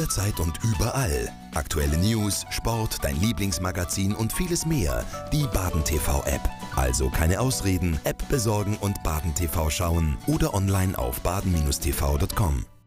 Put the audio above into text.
jederzeit und überall. Aktuelle News, Sport, dein Lieblingsmagazin und vieles mehr. Die Baden TV App. Also keine Ausreden, App besorgen und Baden TV schauen oder online auf baden-tv.com.